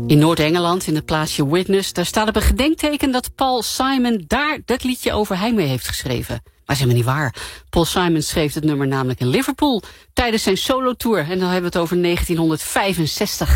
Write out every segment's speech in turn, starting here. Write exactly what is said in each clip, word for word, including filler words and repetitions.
In Noord-Engeland, in het plaatsje Widnes, daar staat op een gedenkteken dat Paul Simon daar dat liedje over Heimwee heeft geschreven. Maar dat is helemaal niet waar. Paul Simon schreef het nummer namelijk in Liverpool tijdens zijn solotour. En dan hebben we het over negentienhonderdvijfenzestig.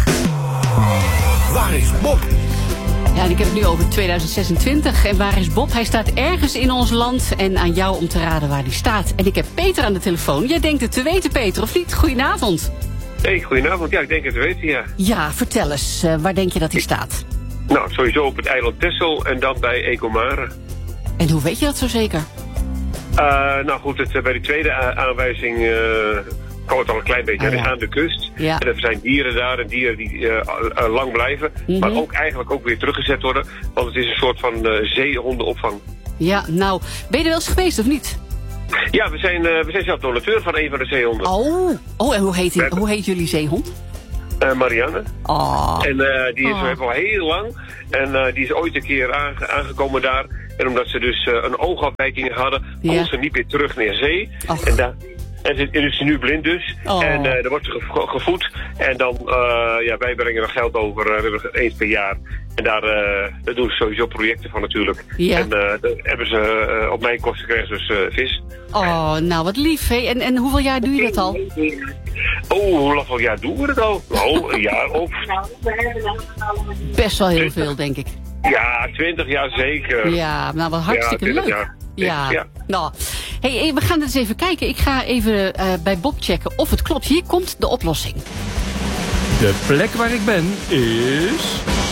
Waar is Bob? Ja, en ik heb het nu over tweeduizend zesentwintig. En waar is Bob? Hij staat ergens in ons land en aan jou om te raden waar hij staat. En ik heb Peter aan de telefoon. Jij denkt het te weten, Peter, of niet? Goedenavond. Hey, goedenavond. Ja, ik denk het te weten, ja. Ja, vertel eens. Uh, waar denk je dat hij staat? Nou, sowieso op het eiland Texel en dan bij Ecomare. En hoe weet je dat zo zeker? Uh, nou goed, het, bij de tweede aanwijzing uh, kwam het al een klein beetje. Ah, ja. Hij is aan de kust. Ja. En er zijn dieren daar en dieren die uh, uh, lang blijven. Mm-hmm. Maar ook eigenlijk ook weer teruggezet worden. Want het is een soort van uh, zeehondenopvang. Ja, nou, ben je er wel eens geweest of niet? Ja, we zijn, uh, we zijn zelf donateur van een van de zeehonden. Oh, oh en hoe heet, die, hebben... hoe heet jullie zeehond? Uh, Marianne. Oh. En uh, die is oh. we hebben al heel lang. En uh, die is ooit een keer aange- aangekomen daar. En omdat ze dus uh, een oogafwijking hadden, ja. kon ze niet meer terug naar zee. Och. En, da- en ze en is ze nu blind dus. Oh. En uh, dan wordt ze ge- gevoed. En dan, uh, ja, wij brengen er geld over. Uh, we hebben er eens per jaar. En daar, uh, daar doen ze sowieso projecten van natuurlijk. Ja. En uh, daar hebben ze uh, op mijn kosten krijgen ze dus uh, vis. Oh, nou wat lief, hé. En, en hoeveel jaar doe je dat al? Oh, hoeveel jaar doen we dat al? Oh, een jaar of... Best wel heel veel, denk ik. Ja, twintig jaar zeker. Ja, nou wat hartstikke ja, leuk. Jaar. Ja. ja. Nou, hey, we gaan eens even kijken. Ik ga even uh, bij Bob checken of het klopt. Hier komt de oplossing. De plek waar ik ben is...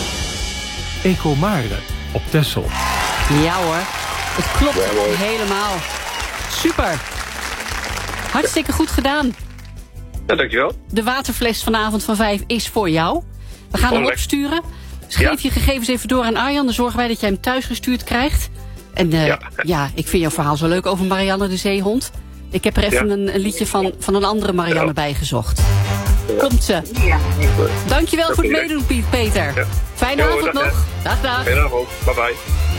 Ecomare op Texel. Ja hoor, het klopt ja, hoor. helemaal. Super. Hartstikke goed gedaan. Ja, dankjewel. De waterfles vanavond van vijf is voor jou. We gaan hem Oh, opsturen. Schrijf ja. je gegevens even door aan Arjan. Dan zorgen wij dat jij hem thuis gestuurd krijgt. En uh, ja. ja, ik vind jouw verhaal zo leuk over Marianne de zeehond. Ik heb er even ja. een, een liedje van, van een andere Marianne ja. bij gezocht. Komt ze. Dankjewel voor het meedoen, Piet Peter. Ja. Fijne ja, avond dag, nog. Dag, dag. Fijne avond. Bye bye.